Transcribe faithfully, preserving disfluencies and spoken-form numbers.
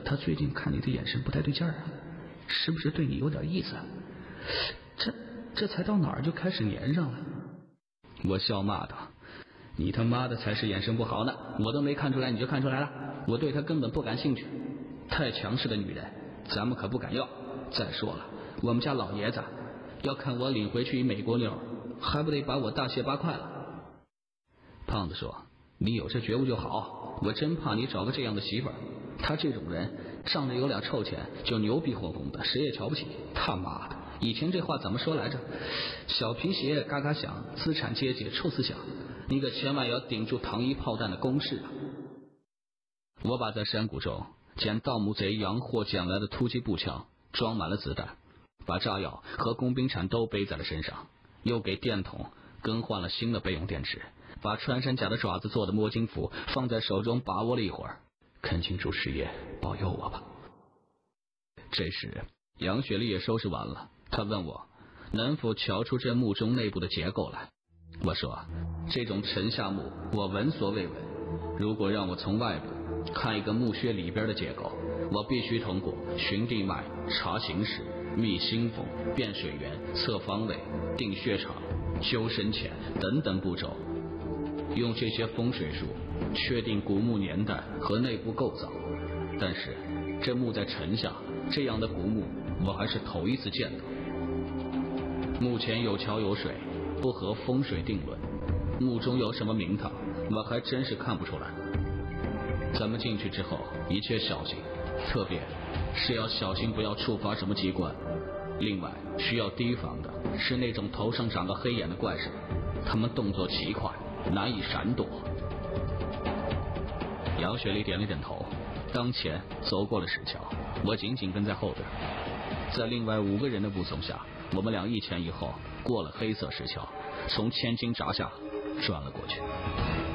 他最近看你的眼神不太对劲儿啊，是不是对你有点意思？这这才到哪儿就开始粘上了？我笑骂道：你他妈的才是眼神不好呢，我都没看出来你就看出来了。我对他根本不感兴趣，太强势的女人咱们可不敢要。再说了，我们家老爷子要看我领回去一美国妞，还不得把我大卸八块了。胖子说：你有这觉悟就好，我真怕你找个这样的媳妇儿。他这种人仗着有俩臭钱就牛逼哄哄的，谁也瞧不起。他妈的，以前这话怎么说来着？小皮鞋嘎嘎响，资产阶级臭思想，你可千万要顶住糖衣炮弹的攻势啊！我把在山谷中捡盗墓贼洋货捡来的突击步枪装满了子弹，把炸药和工兵铲都背在了身上，又给电筒更换了新的备用电池，把穿山甲的爪子做的摸金符放在手中把握了一会儿，恳请主师爷保佑我吧。这时杨雪莉也收拾完了，她问我能否瞧出这墓中内部的结构来。我说这种沉下墓我闻所未闻，如果让我从外部看一个墓穴里边的结构，我必须通过寻地脉、查形势、觅新风、辨水源、测方位、定穴场、修深浅等等步骤，用这些风水术确定古墓年代和内部构造。但是这墓在沉下，这样的古墓我还是头一次见到。墓前有桥有水，不合风水定论，墓中有什么名堂我还真是看不出来。咱们进去之后一切小心，特别是要小心不要触发什么机关。另外需要提防的是那种头上长个黑眼的怪兽，他们动作奇快，难以闪躲。杨雪莉点了点头，当前走过了石桥，我紧紧跟在后边。在另外五个人的护送下，我们俩一前一后过了黑色石桥，从千斤闸下转了过去。